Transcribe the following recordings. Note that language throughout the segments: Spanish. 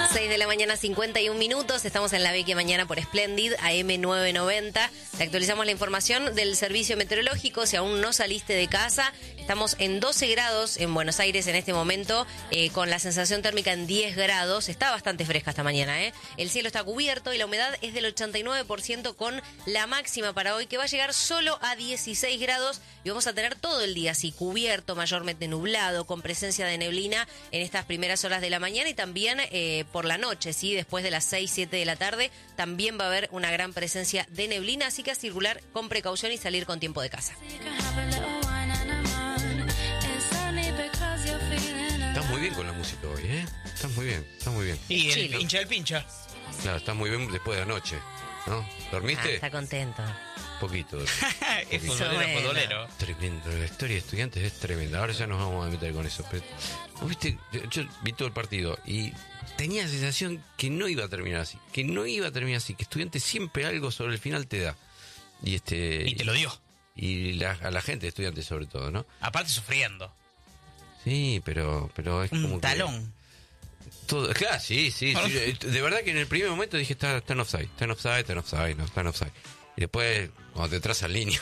6 de la mañana, 51 minutos. Estamos en La Vecchia Mañana por Splendid, AM990. Te actualizamos la información del servicio meteorológico. Si aún no saliste de casa, estamos en 12 grados en Buenos Aires en este momento, con la sensación térmica en 10 grados. Está bastante fresca esta mañana, ¿eh? El cielo está cubierto y la humedad es del 89%, con la máxima para hoy que va a llegar solo a 16 grados. Y vamos a tener todo el día así cubierto, mayormente nublado, con presencia de neblina en estas primeras horas de la mañana y también por la noche, ¿sí? Después de las 6, 7 de la tarde también va a haber una gran presencia de neblina, así que a circular con precaución y salir con tiempo de casa. Estás muy bien con la música hoy, ¿eh? Estás muy bien, estás muy bien. Y el Chilo. pincha del pincha. Claro, estás muy bien después de anoche, ¿no? ¿Dormiste? Está contento. Poquito. Es Eso futbolero, bueno. futbolero. Tremendo, la historia de Estudiantes es tremenda. Ahora ya nos vamos a meter con eso. Pero, ¿vos viste? Yo vi todo el partido y tenía la sensación que no iba a terminar así. Que Estudiantes siempre algo sobre el final te da. Y te lo dio. Y a la gente de Estudiantes sobre todo, ¿no? Aparte sufriendo. Sí, pero es como Un talón. Todo, claro, sí. De verdad que en el primer momento dije, está en offside. Y después, cuando te trazan línea,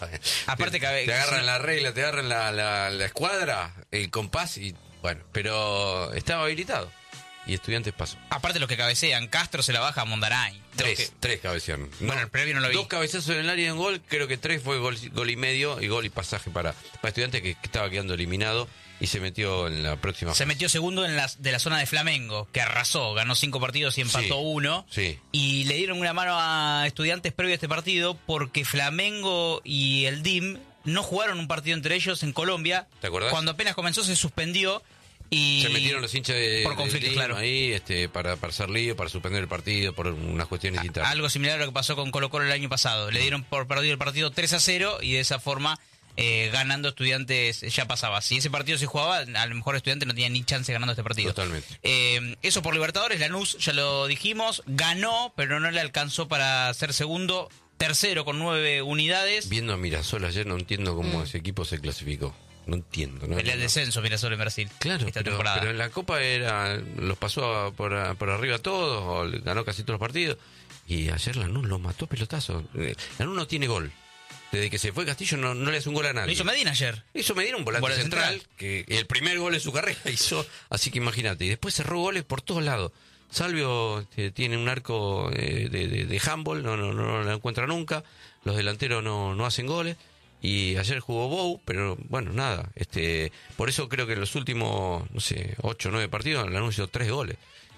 Aparte te agarran la regla, te agarran la escuadra, el compás, y bueno, pero estaba habilitado. Y Estudiantes pasó. Aparte los que cabecean, Castro se la baja a Mondaray. Tres cabecearon. Bueno, el previo no lo vi. 2 cabezazos en el área de un gol, creo que 3 fue gol y medio, y gol y pasaje para Estudiantes, que estaba quedando eliminado y se metió en la próxima Se fase. metió segundo de la zona de Flamengo, que arrasó, ganó 5 partidos y empató 1. Sí. Y le dieron una mano a Estudiantes previo a este partido porque Flamengo y el DIM no jugaron un partido entre ellos en Colombia. ¿Te acordás? Cuando apenas comenzó se suspendió y... Se metieron los hinchas por conflicto, claro. ahí para hacer lío, para suspender el partido por unas cuestiones internas. Algo similar a lo que pasó con Colo-Colo el año pasado. Le dieron por perdido el partido 3-0 y de esa forma... ganando Estudiantes ya pasaba. Si ese partido se jugaba, a lo mejor Estudiantes no tenía ni chance ganando este partido. Totalmente. Eso por Libertadores. Lanús, ya lo dijimos, ganó, pero no le alcanzó para ser segundo. Tercero con 9 unidades. Viendo a Mirasol ayer, no entiendo cómo ese equipo se clasificó. No entiendo. Pelea el descenso, Mirasol en Brasil. Claro, esta pero temporada. en la Copa los pasó por arriba a todos, o ganó casi todos los partidos. Y ayer Lanús lo mató a pelotazo. Lanús no tiene gol. Desde que se fue Castillo no le hace un gol a nadie. Lo hizo Medina ayer. Hizo Medina un volante central, que el primer gol en su carrera hizo, así que imagínate. Y después cerró goles por todos lados. Salvio tiene un arco de handball, no lo encuentra nunca. Los delanteros no hacen goles. Y ayer jugó Bou, pero bueno, nada. Por eso creo que en los últimos, 8 o 9 partidos, le anunció 3 goles.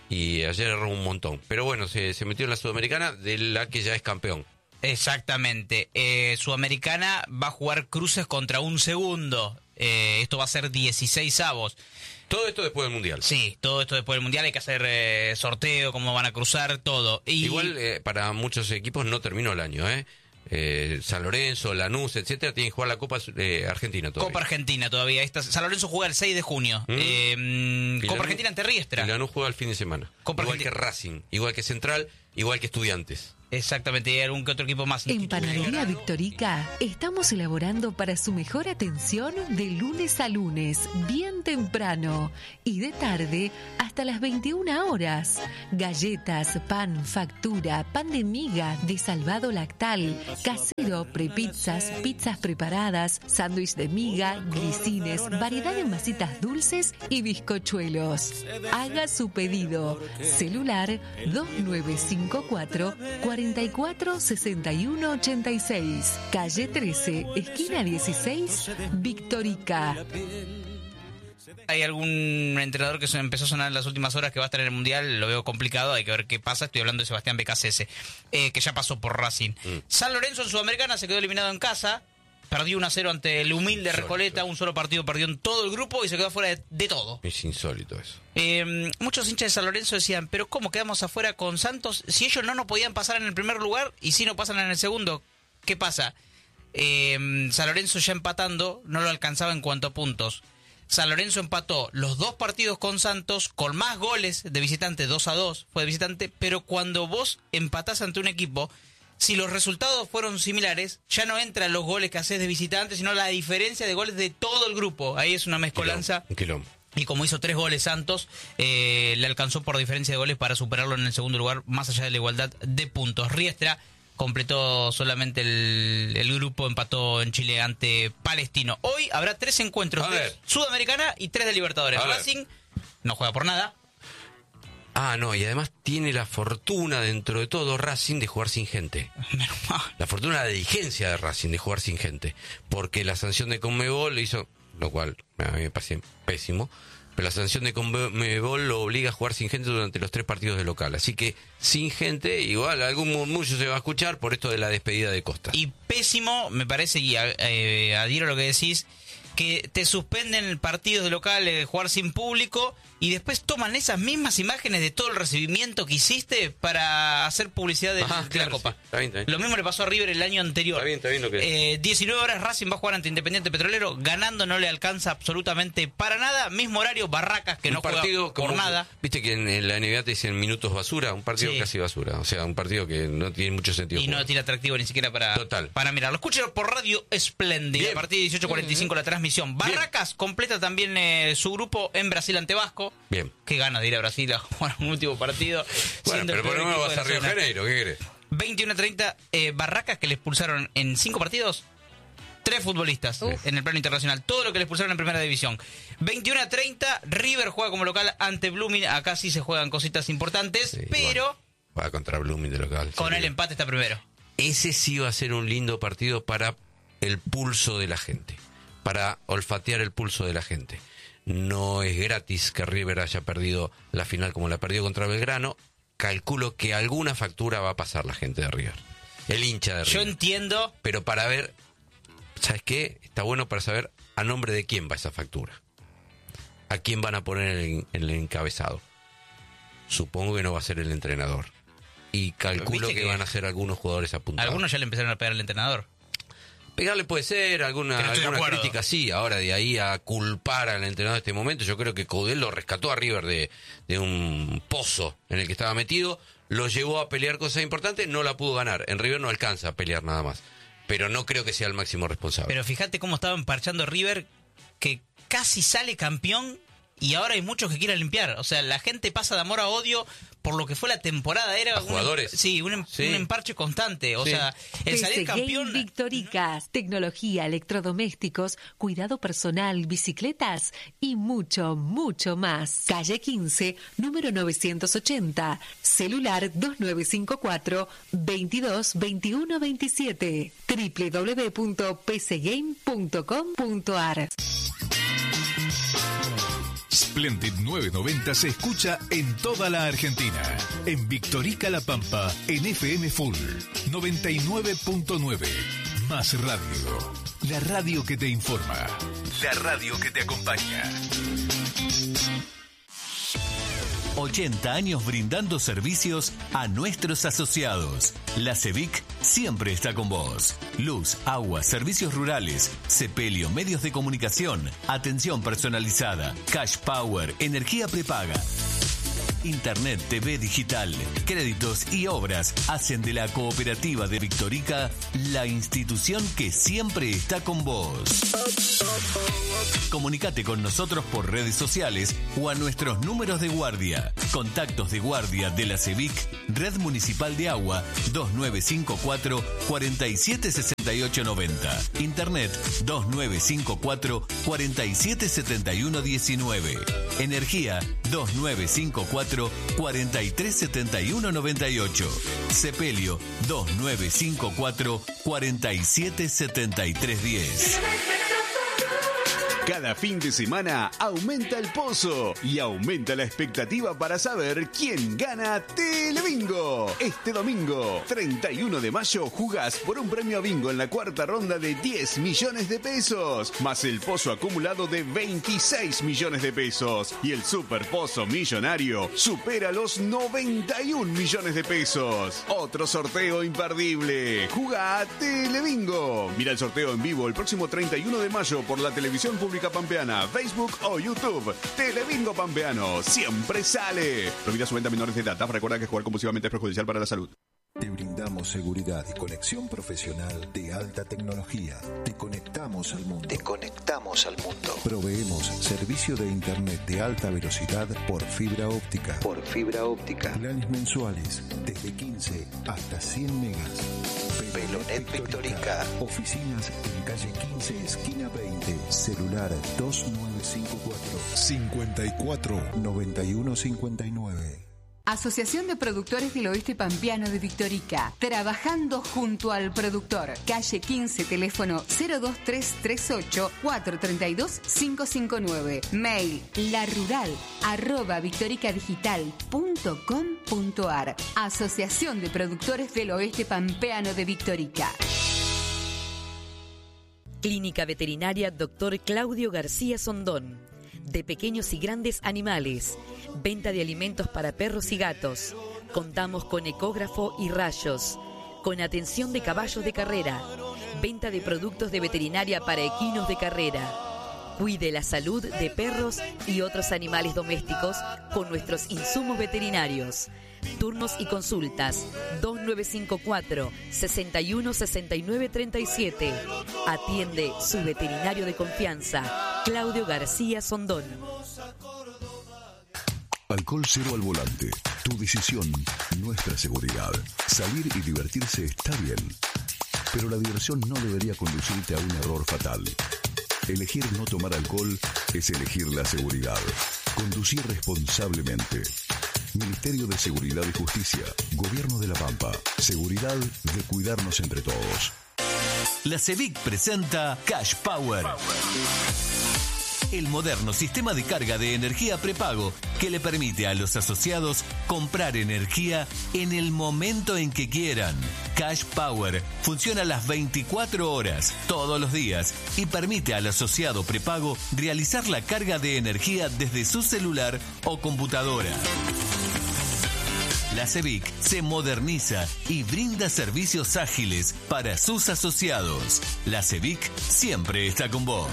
Y ayer erró un montón. Pero bueno, se metió en la Sudamericana, de la que ya es campeón. Exactamente. Sudamericana va a jugar cruces contra un segundo. Esto va a ser 16avos. Todo esto después del Mundial. Sí, todo esto después del Mundial. Hay que hacer sorteo, cómo van a cruzar, todo. Igual para muchos equipos no terminó el año, San Lorenzo, Lanús, etcétera, tienen que jugar la Copa Argentina todavía. Copa Argentina todavía. San Lorenzo juega el 6 de junio. Copa Argentina ante Riestra. Y Lanús juega el fin de semana. Igual que Racing, igual que Central, igual que Estudiantes. Exactamente, y algún que otro equipo más. En Panadería Victorica estamos elaborando para su mejor atención de lunes a lunes, bien temprano, y de tarde hasta las 21 horas. Galletas, pan, factura, pan de miga, de salvado lactal, casero, prepizzas, pizzas preparadas, sándwich de miga, grisines, variedad de masitas dulces y bizcochuelos. Haga su pedido. Celular 2954 44 61 86, calle 13, esquina 16, Victorica. Hay algún entrenador que empezó a sonar en las últimas horas que va a estar en el Mundial, lo veo complicado, hay que ver qué pasa. Estoy hablando de Sebastián Becasese, que ya pasó por Racing. San Lorenzo en Sudamericana se quedó eliminado en casa, perdió 1-0 ante el humilde Recoleta, un solo partido perdió en todo el grupo y se quedó fuera de todo. Es insólito eso. Muchos hinchas de San Lorenzo decían, pero ¿cómo quedamos afuera con Santos? Si ellos no nos podían pasar en el primer lugar y si no pasan en el segundo, ¿qué pasa? San Lorenzo ya empatando no lo alcanzaba en cuanto a puntos. San Lorenzo empató los 2 partidos con Santos con más goles de visitante, 2-2 fue de visitante, pero cuando vos empatás ante un equipo, si los resultados fueron similares, ya no entran los goles que haces de visitante, sino la diferencia de goles de todo el grupo. Ahí es una mezcolanza. Un quilombo. Y como hizo 3 goles Santos, le alcanzó por diferencia de goles para superarlo en el segundo lugar, más allá de la igualdad de puntos. Riestra completó solamente el grupo, empató en Chile ante Palestino. Hoy habrá 3 encuentros de Sudamericana y 3 de Libertadores. Racing no juega por nada. No, y además tiene la fortuna dentro de todo Racing de jugar sin gente. La fortuna de la dirigencia de Racing de jugar sin gente. Porque la sanción de Conmebol le hizo, lo cual a mí me parece pésimo, pero la sanción de Conmebol lo obliga a jugar sin gente durante los 3 partidos de local. Así que sin gente, igual algún murmullo se va a escuchar por esto de la despedida de Costa. Y pésimo, me parece, y adhiero a lo que decís, que te suspenden el partido de local, jugar sin público, y después toman esas mismas imágenes de todo el recibimiento que hiciste para hacer publicidad de la Copa. Sí, está bien. Lo mismo le pasó a River el año anterior. Está bien lo que es. 19 horas Racing va a jugar ante Independiente Petrolero, ganando no le alcanza absolutamente para nada. Mismo horario, Barracas, que no juega por nada. Viste que en la NBA te dicen minutos basura, un partido casi basura. O sea, un partido que no tiene mucho sentido. Y no tiene atractivo ni siquiera para mirarlo. Escúchalo por Radio Espléndida, a partir de 18:45 la transmisión. Barracas completa también su grupo en Brasil ante Vasco. Bien. Qué ganas de ir a Brasil a jugar un último partido. Bueno, pero por lo menos vas a Río de Janeiro, ¿qué querés? 21:30, Barracas, que le expulsaron en 5 partidos 3 futbolistas en el plano internacional. Todo lo que le expulsaron en primera división. 21:30, River juega como local ante Blooming. Acá sí se juegan cositas importantes, pero... Bueno, juega contra Blooming de local. Con el empate está primero. Ese sí va a ser un lindo partido para el pulso de la gente. Para olfatear el pulso de la gente. No es gratis que River haya perdido la final como la perdió contra Belgrano. Calculo que alguna factura va a pasar la gente de River. El hincha de River. Yo entiendo. Pero para ver, ¿sabes qué? Está bueno para saber a nombre de quién va esa factura. ¿A quién van a poner en el encabezado? Supongo que no va a ser el entrenador. Y calculo que van a ser algunos jugadores apuntados. Algunos ya le empezaron a pegar al entrenador. Pegarle puede ser, alguna crítica sí, ahora de ahí a culpar al entrenador de este momento, yo creo que Coudet lo rescató a River de un pozo en el que estaba metido, lo llevó a pelear cosas importantes, no la pudo ganar, en River no alcanza a pelear nada más, pero no creo que sea el máximo responsable. Pero fíjate cómo estaba emparchando River, que casi sale campeón y ahora hay muchos que quieren limpiar, o sea, la gente pasa de amor a odio por lo que fue la temporada, era jugadores. Un emparche constante, o sea, el salir campeón. Victoricas, tecnología, electrodomésticos, cuidado personal, bicicletas y mucho, mucho más. Calle 15, número 980, celular 2954-222127, www.pcgame.com.ar. Splendid 990 se escucha en toda la Argentina. En Victorica La Pampa, en FM Full 99.9. Más radio. La radio que te informa. La radio que te acompaña. 80 años brindando servicios a nuestros asociados. La CEVIC siempre está con vos. Luz, agua, servicios rurales, sepelio, medios de comunicación, atención personalizada, cash power, energía prepaga. Internet, TV digital, créditos y obras hacen de la cooperativa de Victorica la institución que siempre está con vos. Comunicate con nosotros por redes sociales o a nuestros números de guardia. Contactos de guardia de la CEVIC, Red Municipal de Agua 2954 476890. Internet 2954 477119. Energía 2954 437198. Sepelio 2954 477310. Cada fin de semana aumenta el pozo y aumenta la expectativa para saber quién gana Telebingo. Este domingo, 31 de mayo, jugás por un premio bingo en la cuarta ronda de 10 millones de pesos, más el pozo acumulado de 26 millones de pesos. Y el super pozo millonario supera los 91 millones de pesos. Otro sorteo imperdible. Jugá Telebingo. Mira el sorteo en vivo el próximo 31 de mayo por la televisión pública pampeana, Facebook o YouTube. Telebingo Pampeano siempre sale. Prohibida su venta a menores de edad. Recuerda que jugar compulsivamente es perjudicial para la salud. Te brindamos Brindamos seguridad y conexión profesional de alta tecnología. Te conectamos al mundo. Proveemos servicio de internet de alta velocidad por fibra óptica. Planes mensuales desde 15 hasta 100 megas. Velonet Victorica. Oficinas en calle 15, esquina 20. Celular 2954 54 91 59. Asociación de Productores del Oeste Pampeano de Victorica. Trabajando junto al productor. Calle 15, teléfono 02338 432 559. Mail larural@victoricadigital.com.ar. Asociación de Productores del Oeste Pampeano de Victorica. Clínica Veterinaria Dr. Claudio García Sondón. De pequeños y grandes animales. Venta de alimentos para perros y gatos. Contamos con ecógrafo y rayos. Con atención de caballos de carrera. Venta de productos de veterinaria para equinos de carrera. Cuide la salud de perros y otros animales domésticos con nuestros insumos veterinarios. Turnos y consultas 2954 61 69 37. Atiende su veterinario de confianza, Claudio García Sondón. Alcohol cero al volante. Tu decisión, nuestra seguridad. Salir y divertirse está bien, pero la diversión no debería conducirte a un error fatal. Elegir no tomar alcohol es elegir la seguridad. Conducir responsablemente. Ministerio de Seguridad y Justicia. Gobierno de La Pampa. Seguridad de cuidarnos entre todos. La CEVIC presenta Cash Power. El moderno sistema de carga de energía prepago que le permite a los asociados comprar energía en el momento en que quieran. Cash Power funciona las 24 horas, todos los días, y permite al asociado prepago realizar la carga de energía desde su celular o computadora. La CEVIC se moderniza y brinda servicios ágiles para sus asociados. La CEVIC siempre está con vos.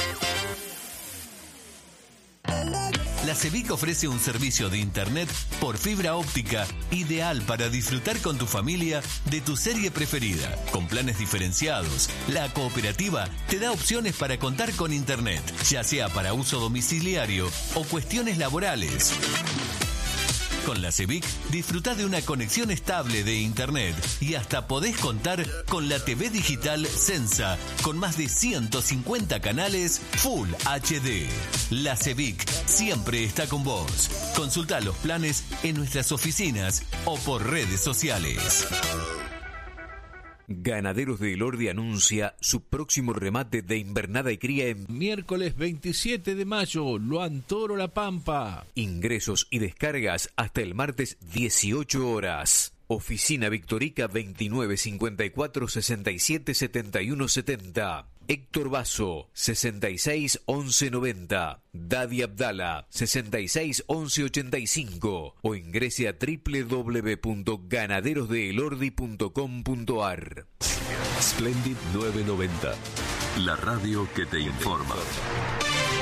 La CEVIC ofrece un servicio de internet por fibra óptica ideal para disfrutar con tu familia de tu serie preferida. Con planes diferenciados, la cooperativa te da opciones para contar con internet, ya sea para uso domiciliario o cuestiones laborales. Con la CEVIC disfruta de una conexión estable de internet y hasta podés contar con la TV digital Sensa con más de 150 canales Full HD. La CEVIC siempre está con vos. Consulta los planes en nuestras oficinas o por redes sociales. Ganaderos de Elordi anuncia su próximo remate de invernada y cría en miércoles 27 de mayo, Luan Toro La Pampa. Ingresos y descargas hasta el martes 18 horas. Oficina Victorica 2954 67 71 70. Héctor Basso 66 11 90. Dadi Abdala 66 11 85. O ingrese a www.ganaderosdeelordi.com.ar. Splendid 990. La radio que te informa.